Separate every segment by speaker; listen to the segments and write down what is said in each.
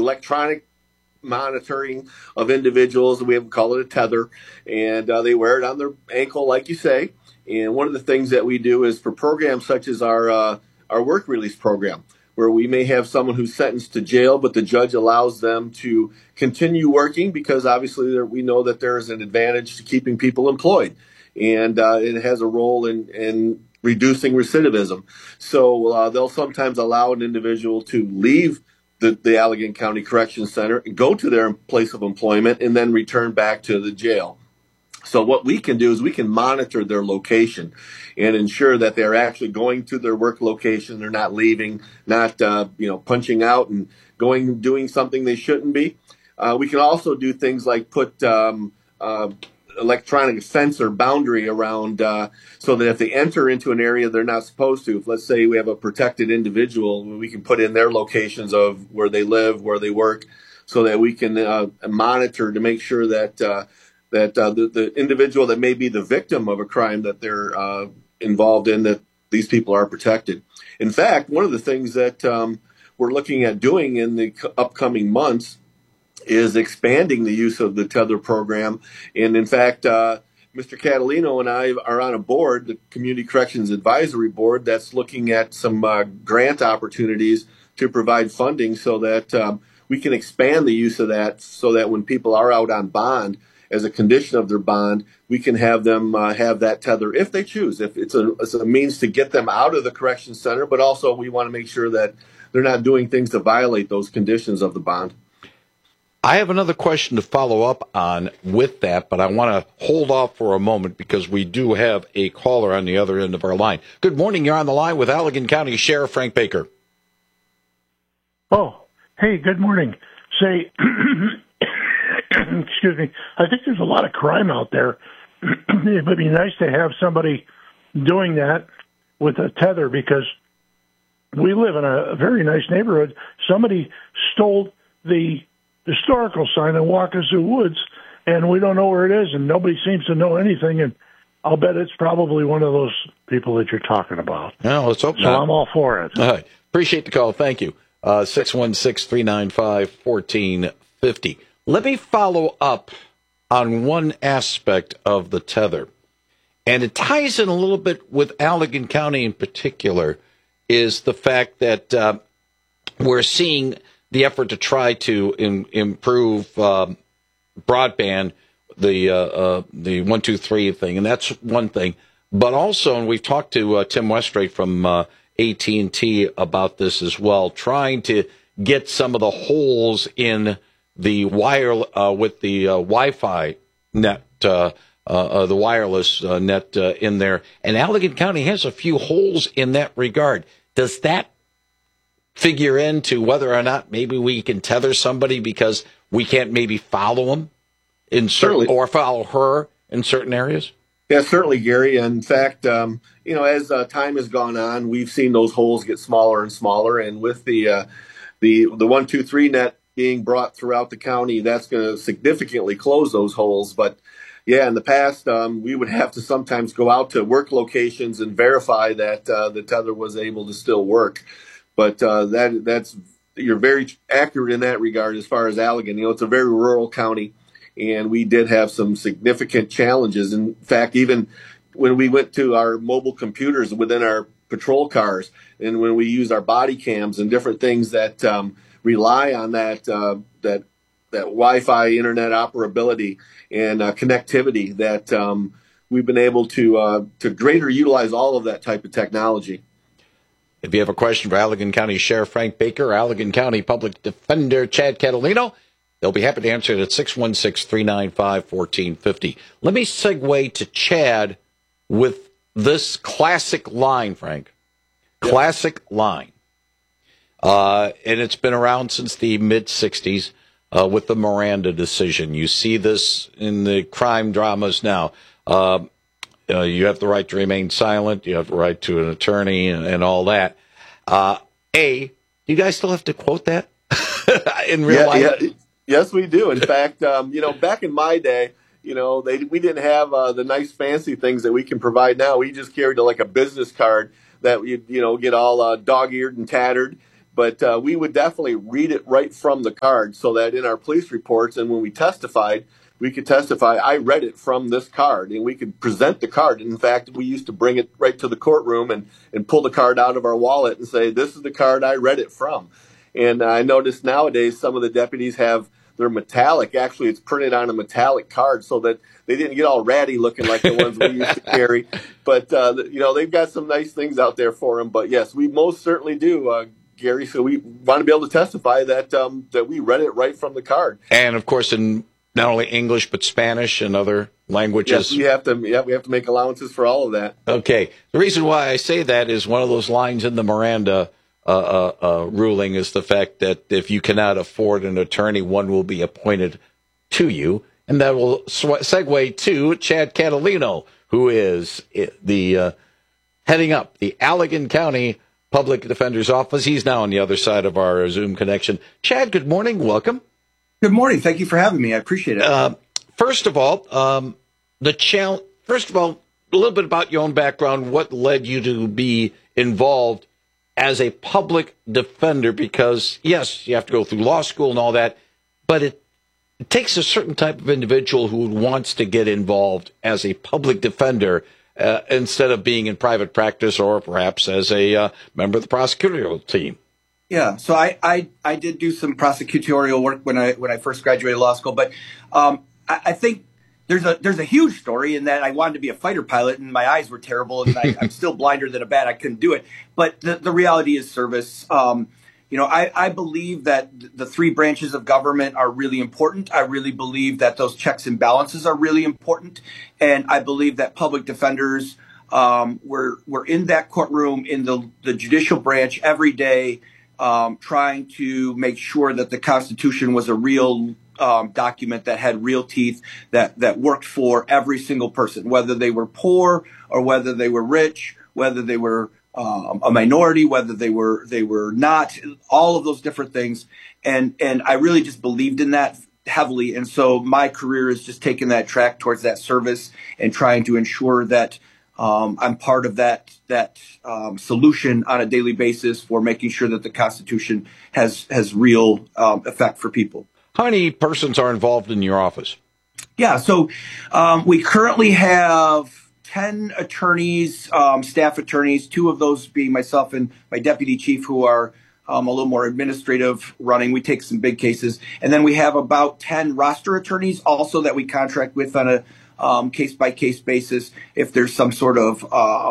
Speaker 1: electronic monitoring of individuals. We call it a tether, and they wear it on their ankle, like you say. And one of the things that we do is for programs such as our work release program, where we may have someone who's sentenced to jail, but the judge allows them to continue working because obviously we know that there is an advantage to keeping people employed, and it has a role in reducing recidivism. So they'll sometimes allow an individual to leave the Allegan County Correction Center and go to their place of employment and then return back to the jail. So what we can do is we can monitor their location and ensure that they're actually going to their work location. They're not leaving, not punching out and doing something they shouldn't be. We can also do things like put electronic sensor boundary around so that if they enter into an area they're not supposed to, if let's say we have a protected individual, we can put in their locations of where they live, where they work, so that we can monitor to make sure that the individual that may be the victim of a crime that they're involved in, that these people are protected. In fact, one of the things that we're looking at doing in the upcoming months is expanding the use of the tether program. And in fact, Mr. Catalino and I are on a board, the Community Corrections Advisory Board, that's looking at some grant opportunities to provide funding so that we can expand the use of that, so that when people are out on bond, as a condition of their bond, we can have them have that tether if they choose, if it's a means to get them out of the correction center, but also we want to make sure that they're not doing things to violate those conditions of the bond.
Speaker 2: I have another question to follow up on with that, but I want to hold off for a moment because we do have a caller on the other end of our line. Good morning. You're on the line with Allegan County Sheriff Frank Baker.
Speaker 3: Oh, hey, good morning. Say, excuse me, I think there's a lot of crime out there. It would be nice to have somebody doing that with a tether because we live in a very nice neighborhood. Somebody stole the historical sign in Wakasu Woods, and we don't know where it is, and nobody seems to know anything, and I'll bet it's probably one of those people that you're talking about.
Speaker 2: No, let's hope
Speaker 3: so
Speaker 2: not.
Speaker 3: I'm all for it.
Speaker 2: All right. Appreciate the call. Thank you. 616-395-1450. Let me follow up on one aspect of the tether, and it ties in a little bit with Allegan County in particular, is the fact that we're seeing the effort to try to improve broadband, the 123 thing, and that's one thing. But also, and we've talked to Tim Westrate from AT&T about this as well, trying to get some of the holes in the wire with the Wi-Fi net, the wireless net in there. And Allegan County has a few holes in that regard. Does that figure into whether or not maybe we can tether somebody because we can't maybe follow them in certain, or follow her in certain areas?
Speaker 1: Yeah, certainly, Gary. In fact, as time has gone on, we've seen those holes get smaller and smaller. And with the 123 net being brought throughout the county, that's going to significantly close those holes. But yeah, in the past, we would have to sometimes go out to work locations and verify that the tether was able to still work. But that's you're very accurate in that regard as far as Allegan. It's a very rural county, and we did have some significant challenges. In fact, even when we went to our mobile computers within our patrol cars, and when we use our body cams and different things that rely on that Wi-Fi internet operability and connectivity, that we've been able to greater utilize all of that type of technology.
Speaker 2: If you have a question for Allegan County Sheriff Frank Baker, Allegan County Public Defender Chad Catalino, they'll be happy to answer it at 616-395-1450. Let me segue to Chad with this classic line, Frank. Yep. Classic line. And it's been around since the mid-'60s with the Miranda decision. You see this in the crime dramas now. You have the right to remain silent. You have the right to an attorney and all that. Do you guys still have to quote that in real life?
Speaker 1: Yeah. Yes, we do. In fact, back in my day, we didn't have the nice fancy things that we can provide now. We just carried like a business card that you get all dog-eared and tattered. But we would definitely read it right from the card so that in our police reports and when we testified, we could testify, I read it from this card, and we could present the card. In fact, we used to bring it right to the courtroom and pull the card out of our wallet and say, this is the card I read it from. And I noticed nowadays some of the deputies have their metallic. Actually, it's printed on a metallic card so that they didn't get all ratty looking like the ones we used to carry. But, they've got some nice things out there for them. But, yes, we most certainly do, Gary. So we want to be able to testify that we read it right from the card.
Speaker 2: And, of course, in not only English, but Spanish and other languages.
Speaker 1: Yes, we have to make allowances for all of that.
Speaker 2: Okay. The reason why I say that is one of those lines in the Miranda ruling is the fact that if you cannot afford an attorney, one will be appointed to you. And that will segue to Chad Catalino, who is the heading up the Allegan County Public Defender's Office. He's now on the other side of our Zoom connection. Chad, good morning. Welcome.
Speaker 4: Good morning. Thank you for having me. I appreciate it.
Speaker 2: First of all, a little bit about your own background. What led you to be involved as a public defender? Because, yes, you have to go through law school and all that, but it takes a certain type of individual who wants to get involved as a public defender instead of being in private practice or perhaps as a member of the prosecutorial team.
Speaker 4: Yeah, so I did do some prosecutorial work when I first graduated law school, but I think there's a huge story in that I wanted to be a fighter pilot and my eyes were terrible and I'm still blinder than a bat. I couldn't do it. But the reality is service. I believe that the three branches of government are really important. I really believe that those checks and balances are really important, and I believe that public defenders we're in that courtroom in the judicial branch every day. Trying to make sure that the Constitution was a real document that had real teeth, that worked for every single person, whether they were poor or whether they were rich, whether they were a minority, whether they were not, all of those different things. And I really just believed in that heavily. And so my career is just taking that track towards that service and trying to ensure that I'm part of that solution on a daily basis for making sure that the Constitution has real effect for people.
Speaker 2: How many persons are involved in your office?
Speaker 4: Yeah, so we currently have 10 attorneys, staff attorneys, 2 of those being myself and my deputy chief, who are a little more administrative running. We take some big cases. And then we have about 10 roster attorneys also that we contract with on a case-by-case basis if there's some sort of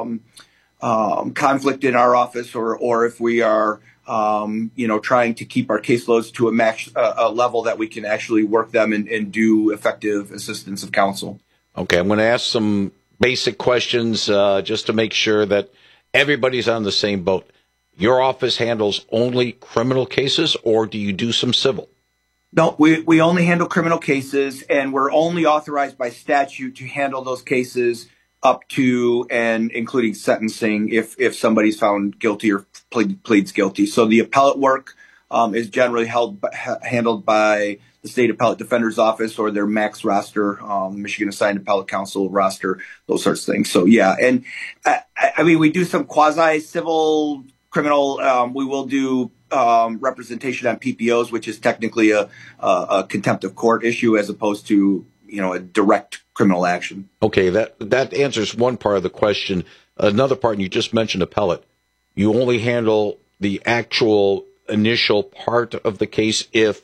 Speaker 4: conflict in our office or if we are, trying to keep our caseloads to a level that we can actually work them and do effective assistance of counsel.
Speaker 2: Okay, I'm going to ask some basic questions just to make sure that everybody's on the same boat. Your office handles only criminal cases, or do you do some civil?
Speaker 4: No, we only handle criminal cases, and we're only authorized by statute to handle those cases up to and including sentencing if somebody's found guilty or pleads guilty. So the appellate work is generally handled by the State Appellate Defender's Office or their MAX roster, Michigan Assigned Appellate Counsel roster, those sorts of things. So, yeah, and I mean, we do some quasi-civil criminal. We will do representation on PPOs, which is technically a contempt of court issue as opposed to, a direct criminal action.
Speaker 2: Okay, that answers one part of the question. Another part, and you just mentioned appellate. You only handle the actual initial part of the case if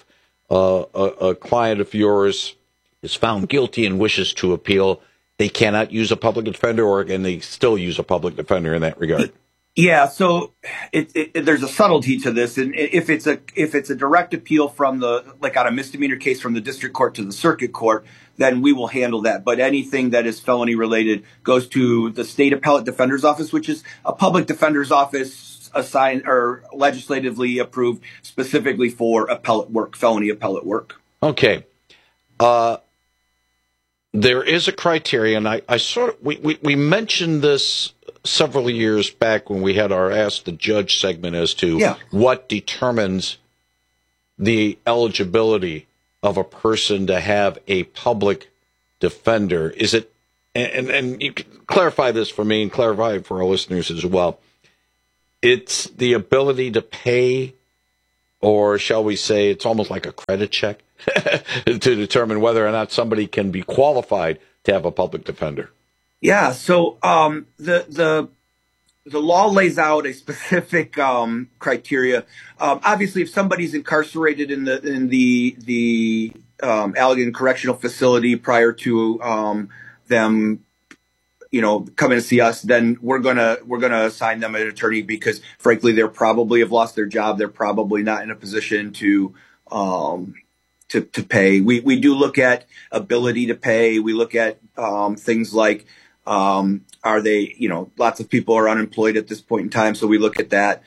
Speaker 2: a client of yours is found guilty and wishes to appeal. They cannot use a public defender, or can they still use a public defender in that regard?
Speaker 4: Yeah, so there's a subtlety to this, and if it's a direct appeal from on a misdemeanor case from the district court to the circuit court, then we will handle that. But anything that is felony related goes to the State Appellate Defender's Office, which is a public defender's office assigned or legislatively approved specifically for appellate work, felony appellate work.
Speaker 2: Okay. There is a criteria, and we mentioned this several years back when we had our Ask the Judge segment as to what determines the eligibility of a person to have a public defender. Is it, and you can clarify this for me and clarify it for our listeners as well, it's the ability to pay or shall we say it's almost like a credit check to determine whether or not somebody can be qualified to have a public defender?
Speaker 4: Yeah. So the law lays out a specific criteria. Obviously, if somebody's incarcerated in the Allegan Correctional Facility prior to them, coming to see us, then we're gonna assign them an attorney because, frankly, they're probably have lost their job. They're probably not in a position to pay. We do look at ability to pay. We look at things like are they, lots of people are unemployed at this point in time, so we look at that.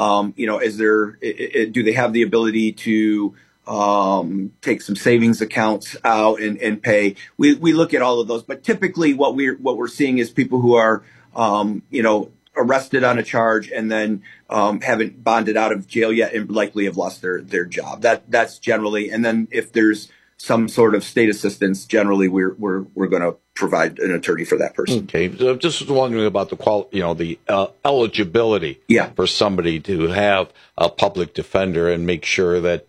Speaker 4: Do they have the ability to take some savings accounts out and pay? We look at all of those, but typically what we're seeing is people who are, arrested on a charge and then haven't bonded out of jail yet and likely have lost their job. That's generally, and then if there's some sort of state assistance, generally we're going to provide an attorney for that person.
Speaker 2: Okay, so just wondering about the eligibility for somebody to have a public defender and make sure that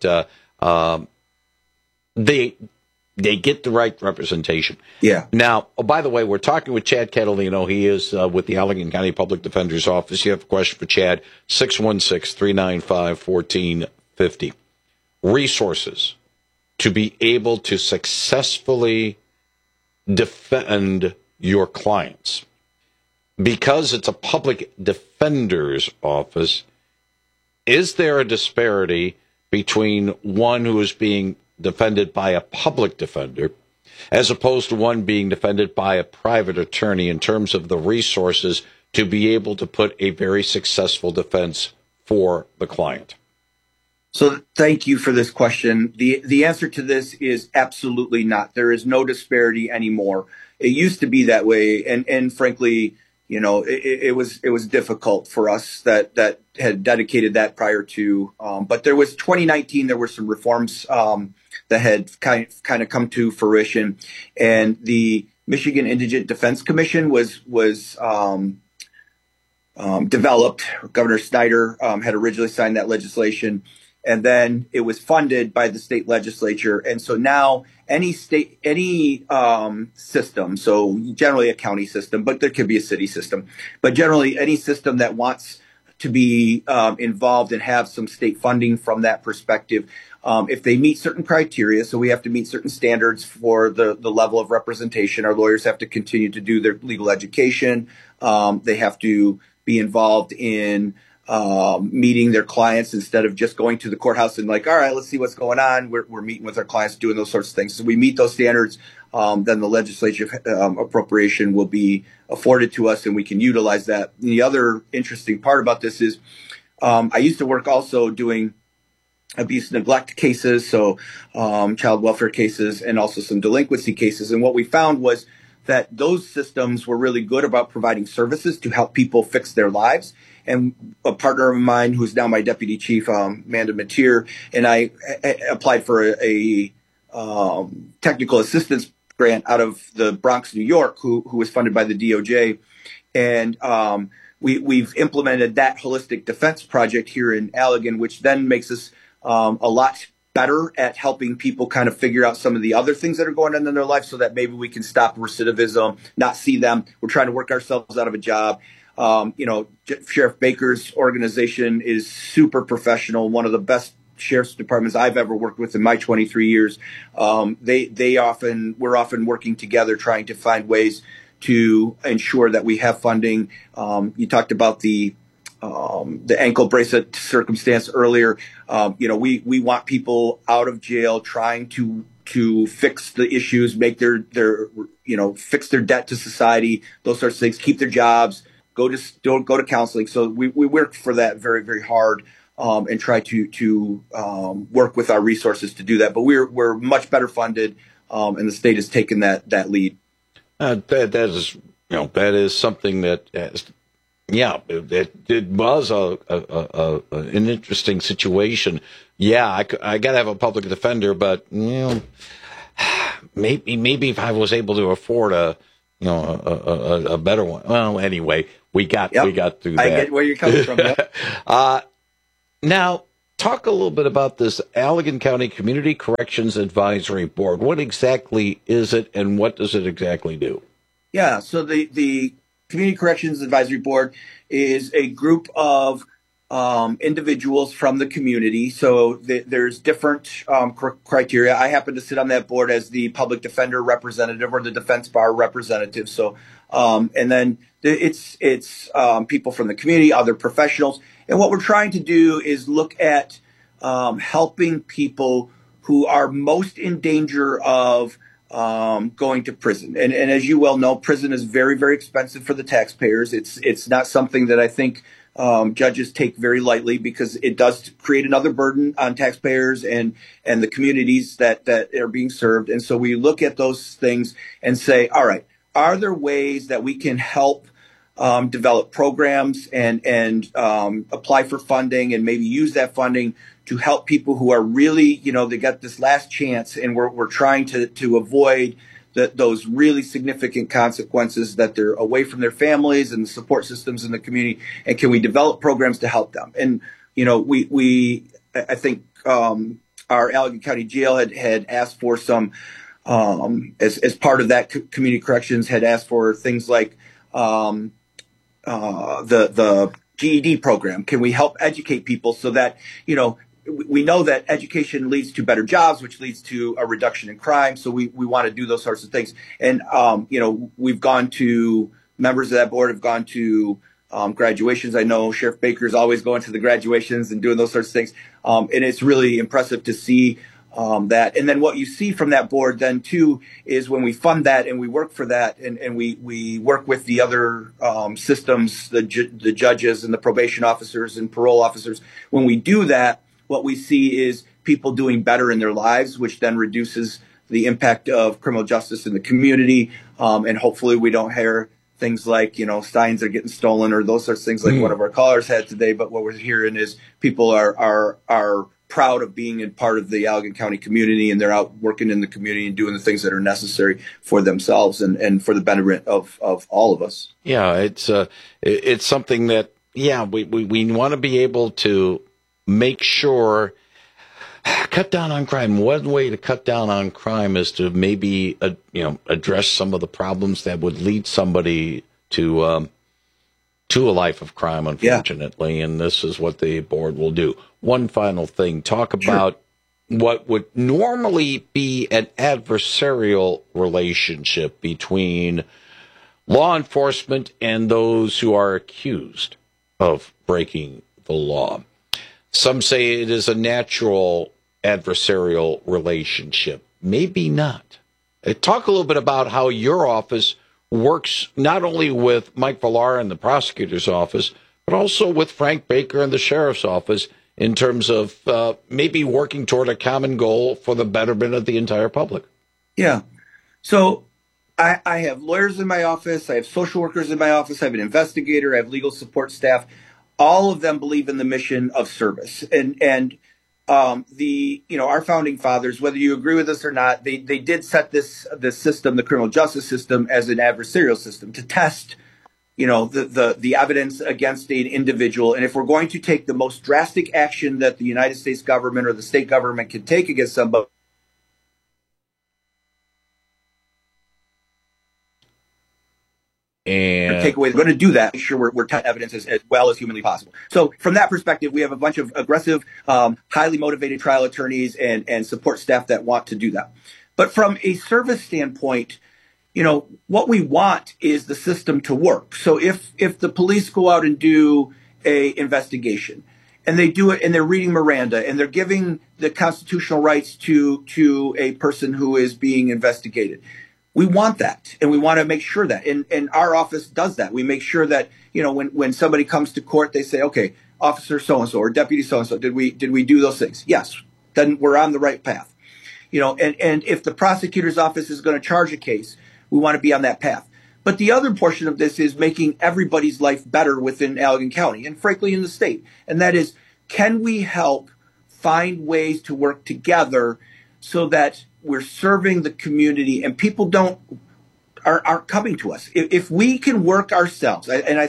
Speaker 2: they get the right representation. Yeah. Now, by the way, we're talking with Chad Catalino. He is with the Allegan County Public Defender's Office. You have a question for Chad, 616-395-1450. Resources to be able to successfully defend your clients. Because it's a public defender's office, is there a disparity between one who is being defended by a public defender as opposed to one being defended by a private attorney in terms of the resources to be able to put a very successful defense for the client?
Speaker 4: So thank you for this question. The answer to this is absolutely not. There is no disparity anymore. It used to be that way, and frankly, it was difficult for us that had dedicated that prior to. But there was 2019. There were some reforms that had kind of come to fruition, and the Michigan Indigent Defense Commission was developed. Governor Snyder had originally signed that legislation. And then it was funded by the state legislature. And so now any system, so generally a county system, but there could be a city system, but generally any system that wants to be involved and have some state funding from that perspective, if they meet certain criteria, so we have to meet certain standards for the level of representation. Our lawyers have to continue to do their legal education. They have to be involved in meeting their clients instead of just going to the courthouse and like, all right, let's see what's going on. We're meeting with our clients, doing those sorts of things. So we meet those standards. Then the legislative appropriation will be afforded to us and we can utilize that. And the other interesting part about this is I used to work also doing abuse and neglect cases, so child welfare cases and also some delinquency cases. And what we found was that those systems were really good about providing services to help people fix their lives. And a partner of mine, who's now my deputy chief, Amanda Mateer, and I applied for a technical assistance grant out of the Bronx, New York, who was funded by the DOJ. And we've implemented that holistic defense project here in Allegan, which then makes us a lot better at helping people kind of figure out some of the other things that are going on in their life so that maybe we can stop recidivism, not see them. We're trying to work ourselves out of a job. Sheriff Baker's organization is super professional, one of the best sheriff's departments I've ever worked with in my 23 years. We're often working together trying to find ways to ensure that we have funding. You talked about the ankle bracelet circumstance earlier. We want people out of jail trying to fix the issues, make fix their debt to society, those sorts of things, keep their jobs, go to counseling. So we work for that very, very hard, and try to work with our resources to do that. But we're much better funded, and the state has taken that lead.
Speaker 2: That is something that it was an interesting situation. Yeah, I got to have a public defender, but maybe if I was able to afford a better one. Well, anyway, we got through that.
Speaker 4: I get where you're coming from. Yep.
Speaker 2: Now, talk a little bit about this Allegan County Community Corrections Advisory Board. What exactly is it, and what does it exactly do?
Speaker 4: Yeah, so the Community Corrections Advisory Board is a group of individuals from the community. So there's different criteria. I happen to sit on that board as the public defender representative or the defense bar representative. So, and then it's people from the community, other professionals. And what we're trying to do is look at helping people who are most in danger of going to prison. And as you well know, prison is very, very expensive for the taxpayers. It's not something that I think judges take very lightly, because it does create another burden on taxpayers and the communities that are being served. And so we look at those things and say, all right, are there ways that we can help develop programs and apply for funding and maybe use that funding to help people who are really, they got this last chance, and we're trying to avoid those really significant consequences, that they're away from their families and the support systems in the community. And can we develop programs to help them? And, I think our Allegan County Jail had asked for some, as part of that community corrections, had asked for things like the GED program. Can we help educate people so that, we know that education leads to better jobs, which leads to a reduction in crime. So we want to do those sorts of things. And, we've gone to, members of that board have gone to graduations. I know Sheriff Baker is always going to the graduations and doing those sorts of things. And it's really impressive to see that. And then what you see from that board then too is when we fund that and we work for that, and we work with the other systems, the judges and the probation officers and parole officers. When we do that, what we see is people doing better in their lives, which then reduces the impact of criminal justice in the community. And hopefully we don't hear things like, signs are getting stolen or those sorts of things like one of our callers had today. But what we're hearing is people are proud of being a part of the Allegan County community, and they're out working in the community and doing the things that are necessary for themselves and for the benefit of all of us.
Speaker 2: Yeah, it's something that, we want to be able to make sure, cut down on crime. One way to cut down on crime is to maybe, address some of the problems that would lead somebody to a life of crime, unfortunately. Yeah. And this is what the board will do. One final thing, talk about what would normally be an adversarial relationship between law enforcement and those who are accused of breaking the law. Some say it is a natural adversarial relationship. Maybe not. Talk a little bit about how your office works not only with Mike Villar and the prosecutor's office, but also with Frank Baker and the sheriff's office in terms of maybe working toward a common goal for the betterment of the entire public.
Speaker 4: Yeah. So I have lawyers in my office. I have social workers in my office. I have an investigator. I have legal support staff. All of them believe in the mission of service. And our founding fathers, whether you agree with us or not, they did set this system, the criminal justice system, as an adversarial system to test, the evidence against an individual. And if we're going to take the most drastic action that the United States government or the state government can take against somebody,
Speaker 2: and
Speaker 4: take away, we're going to do that. Make sure we're testing evidence as well as humanly possible. So from that perspective, we have a bunch of aggressive, highly motivated trial attorneys and support staff that want to do that. But from a service standpoint, what we want is the system to work. So if the police go out and do a investigation, and they do it, and they're reading Miranda, and they're giving the constitutional rights to a person who is being investigated, we want that, and we want to make sure that, and our office does that. We make sure that, when somebody comes to court, they say, okay, Officer so-and-so or Deputy so-and-so, did we do those things? Yes. Then we're on the right path. And if the prosecutor's office is going to charge a case, we want to be on that path. But the other portion of this is making everybody's life better within Allegan County and frankly in the state. And that is, can we help find ways to work together so that we're serving the community and people aren't coming to us. If we can work ourselves, and I think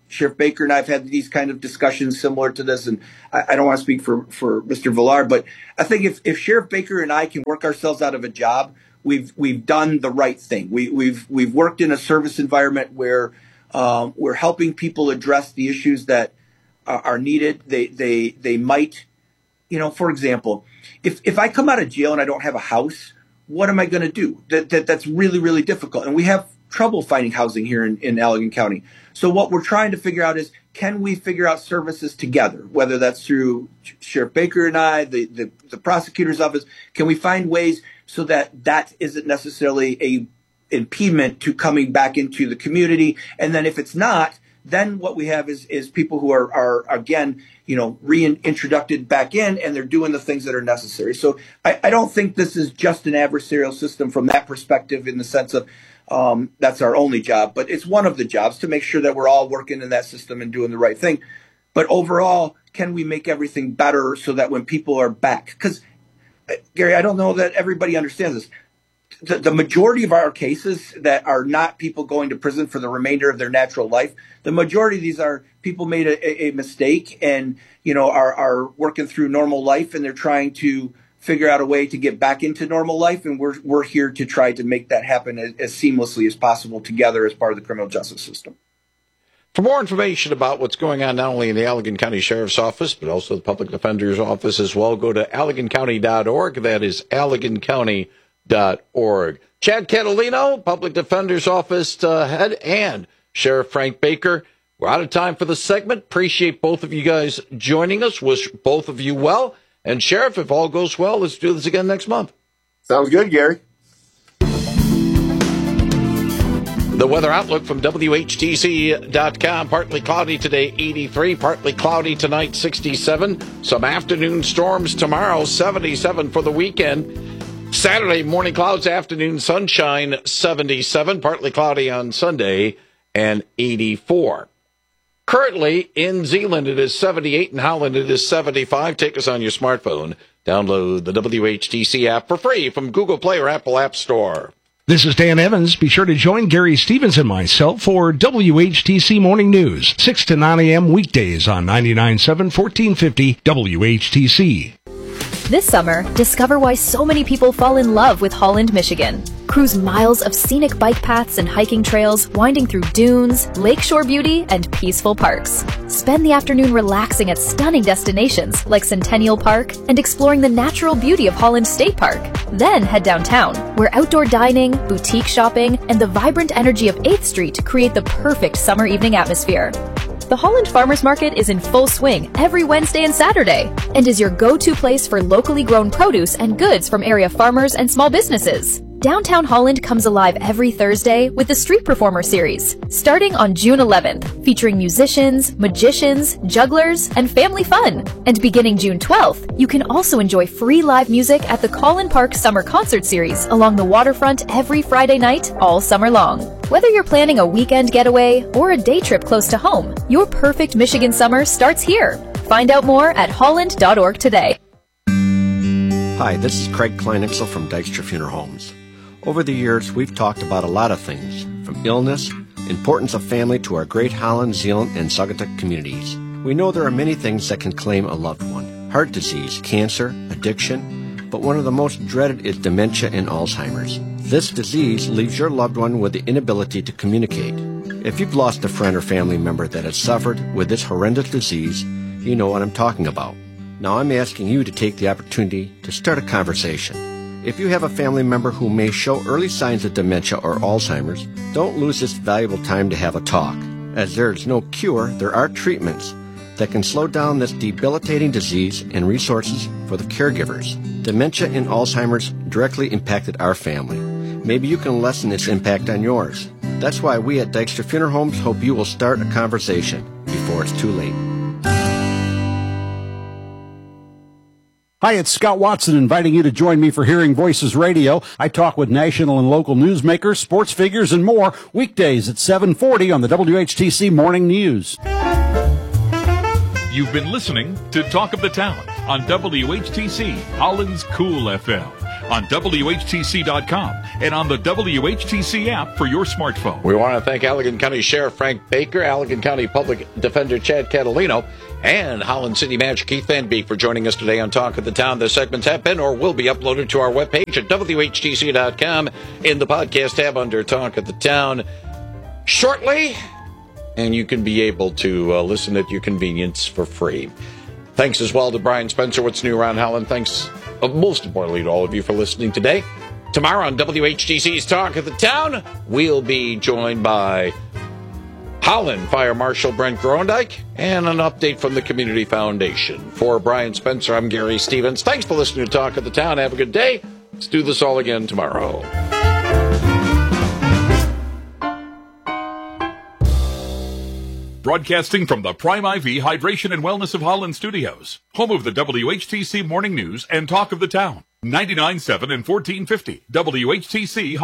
Speaker 4: Sheriff Baker and I have had these kind of discussions similar to this, and I don't want to speak for Mr. Villar, but I think if Sheriff Baker and I can work ourselves out of a job, we've done the right thing. We've worked in a service environment where we're helping people address the issues that are needed. They might, for example, if I come out of jail and I don't have a house, what am I going to do? That's really, really difficult. And we have trouble finding housing here in Allegan County. So what we're trying to figure out is, can we figure out services together, whether that's through Sheriff Baker and I, the prosecutor's office? Can we find ways so that isn't necessarily a impediment to coming back into the community? And then if it's not, then what we have is people who are again, reintroduced back in, and they're doing the things that are necessary. So I don't think this is just an adversarial system from that perspective, in the sense of that's our only job, but it's one of the jobs to make sure that we're all working in that system and doing the right thing. But overall, can we make everything better so that when people are back? Because, Gary, I don't know that everybody understands this. The majority of our cases that are not people going to prison for the remainder of their natural life, the majority of these are people made a mistake and, are working through normal life, and they're trying to figure out a way to get back into normal life. And we're here to try to make that happen as seamlessly as possible together as part of the criminal justice system.
Speaker 2: For more information about what's going on, not only in the Allegan County Sheriff's Office, but also the Public Defender's Office as well, go to AlleganCounty.org. That is AlleganCounty.org. Chad Catalino, Public Defender's Office head, and Sheriff Frank Baker. We're out of time for the segment. Appreciate both of you guys joining us. Wish both of you well. And Sheriff, if all goes well, let's do this again next month.
Speaker 1: Sounds good, Gary.
Speaker 2: The weather outlook from WHTC.com. Partly cloudy today, 83. Partly cloudy tonight, 67. Some afternoon storms tomorrow, 77 for the weekend. Saturday, morning clouds, afternoon sunshine, 77. Partly cloudy on Sunday, and 84. Currently, in Zeeland, it is 78. In Holland, it is 75. Take us on your smartphone. Download the WHTC app for free from Google Play or Apple App Store.
Speaker 5: This is Dan Evans. Be sure to join Gary Stevens and myself for WHTC Morning News, 6 to 9 a.m. weekdays on 99.7 1450 WHTC.
Speaker 6: This summer, discover why so many people fall in love with Holland, Michigan. Cruise miles of scenic bike paths and hiking trails winding through dunes, lakeshore beauty, and peaceful parks. Spend the afternoon relaxing at stunning destinations like Centennial Park and exploring the natural beauty of Holland State Park. Then head downtown, where outdoor dining, boutique shopping, and the vibrant energy of 8th Street create the perfect summer evening atmosphere. The Holland Farmers Market is in full swing every Wednesday and Saturday and is your go-to place for locally grown produce and goods from area farmers and small businesses. Downtown Holland comes alive every Thursday with the Street Performer Series, starting on June 11th, featuring musicians, magicians, jugglers, and family fun. And beginning June 12th, you can also enjoy free live music at the Collin Park Summer Concert Series along the waterfront every Friday night all summer long. Whether you're planning a weekend getaway or a day trip close to home, your perfect Michigan summer starts here. Find out more at holland.org today.
Speaker 7: Hi, this is Craig Kleinixel from Dykstra Funeral Homes. Over the years, we've talked about a lot of things, from illness, importance of family to our Great Holland, Zeeland, and Saugatuck communities. We know there are many things that can claim a loved one. Heart disease, cancer, addiction, but one of the most dreaded is dementia and Alzheimer's. This disease leaves your loved one with the inability to communicate. If you've lost a friend or family member that has suffered with this horrendous disease, you know what I'm talking about. Now I'm asking you to take the opportunity to start a conversation. If you have a family member who may show early signs of dementia or Alzheimer's, don't lose this valuable time to have a talk. As there is no cure, there are treatments that can slow down this debilitating disease and resources for the caregivers. Dementia and Alzheimer's directly impacted our family. Maybe you can lessen its impact on yours. That's why we at Dykstra Funeral Homes hope you will start a conversation before it's too late.
Speaker 8: Hi, it's Scott Watson inviting you to join me for Hearing Voices Radio. I talk with national and local newsmakers, sports figures, and more weekdays at 7:40 on the WHTC Morning News.
Speaker 9: You've been listening to Talk of the Town on WHTC, Holland's Cool FM, on WHTC.com, and on the WHTC app for your smartphone.
Speaker 2: We want to thank Allegan County Sheriff Frank Baker, Allegan County Public Defender Chad Catalino, and Holland City Manager Keith Van Beek for joining us today on Talk of the Town. The segments have been or will be uploaded to our webpage at WHTC.com in the podcast tab under Talk of the Town shortly, and you can be able to listen at your convenience for free. Thanks as well to Brian Spencer, What's New Around Holland. Thanks most importantly to all of you for listening today. Tomorrow on WHTC's Talk of the Town, we'll be joined by Holland Fire Marshal Brent Grondike and an update from the Community Foundation. For Brian Spencer, I'm Gary Stevens. Thanks for listening to Talk of the Town. Have a good day. Let's do this all again tomorrow.
Speaker 9: Broadcasting from the Prime IV Hydration and Wellness of Holland Studios, home of the WHTC Morning News and Talk of the Town. 99.7 and 1450 WHTC